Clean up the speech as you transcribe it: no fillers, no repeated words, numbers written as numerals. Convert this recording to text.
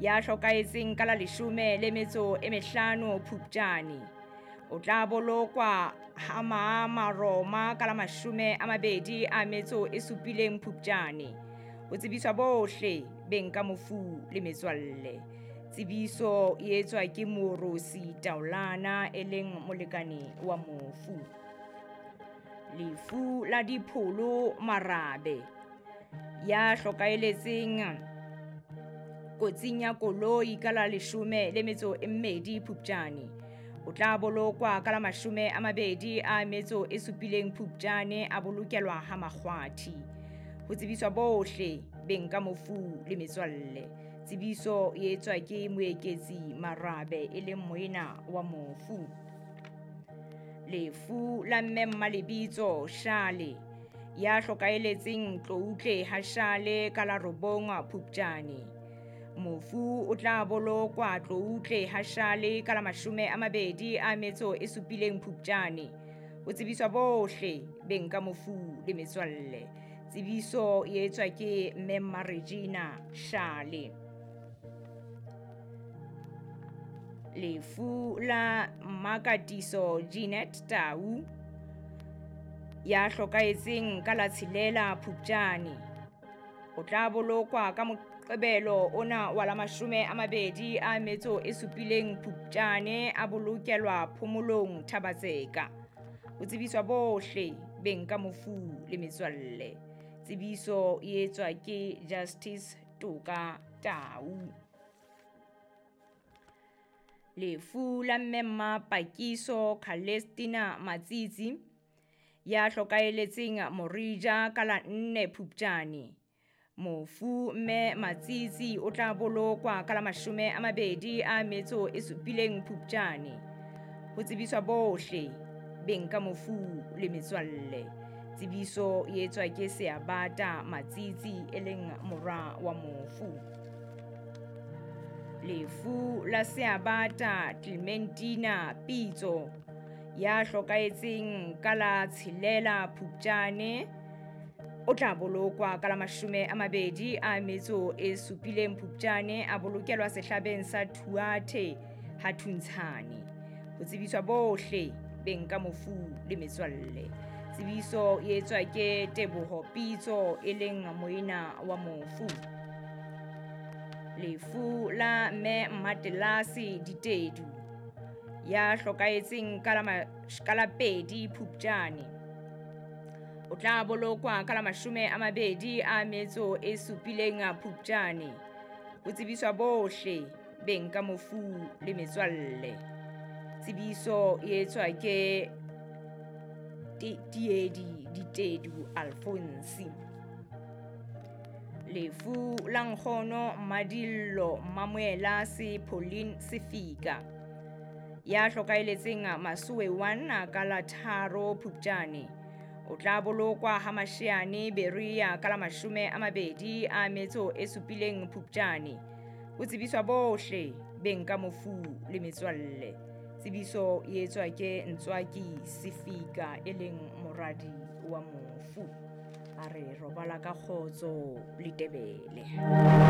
ya hlokaetseng ka la 15 Phupjane. O tla bolokwa ha maroma ka la 27 Phupjane. Ho tsebiswa bohle beng ka mofu le metswalle. Tsebiso e etswa ke Morosi Taulana e leng molekane wa mofu. Lefu la dipholo Marabe ya hlokaeletseng kotsing ya koloi ka la 12 Phupjane. O tla bolokwa ka la 27 Phupjane a bolokelwa ha makgwathi. Ho tsebiswa bohle beng ka mofu le metswalle. Tsebiso e etswa ke moeketsi Marabe e leng moena wa mofu. Lefu la mme Mmalebitso Shale ya hlokaeletseng Tloutle ha Shale ka la 9 Phupjane. Mofu o tla bolokwa Tloutle ha Shale ka la 27 Phupjane. Ho tsebiswa bohle beng ka mofu le metswalle. Tsebiso e etswa ke Mme Regina Shale. Lefu la Makatiso Jeanette Tau ya hlokaetseng ka la 6 Phupjane. O tla bolokwa ka Moqebelo ona wa la 27 Phupjane a bolokelwa phomolong Thabatseka. Ho tsebiswa bohle beng ka mofu le metswalle. Tsebiso e etswa ke Justice Toka Tau. Lefu la Mme Pakiso Celestina Matsitsi ya hlokaeletseng Morija ka la 4 Phupjane. Mofu Mme Matsitsi o tla bolokwa ka la 27 Phupjane. Ho tsebiswa bohle beng ka mofu le metswalle. Tsebiso e etswa ke Seabata Matsitsi e leng mora wa mofu. Lefu la Seabata Clementina Pitso ya hlokaetseng ka la 6 Phupjane. O tla bolokwa ka la 27 Phupjane a bolokelwa sehlabeng sa Thuate ha Thuntshane. Ho tsebiswa bohle beng ka mofu le metswalle. Tsebiso e etswa ke Teboho Pitso e leng moena wa mofu. Lefu la Mme Matelasi Ditedu ya hlokaetseng ka la 2 Phupjane. O tla bolokwa ka la 27 Phupjane. Ho tsebiswa bohle beng ka mofu le metswalle. Tsebiso e etswa ke Diedi Ditedu Alphonse. Lefu la Nkgono Madillo Mamuela Pauline Sefika ya hlokaeletseng Masuwe 1 ka la 3 Phupjane. O tla bolokwa ha Masheane Beria ka la 27 Phupjane. Ho tsebiswa bohle beng ka mofu le metswalle. Tsebiso e etswa ke Ntswaki Sefika e leng moradi wa mofu. A re robala ka kgotso le Tebele.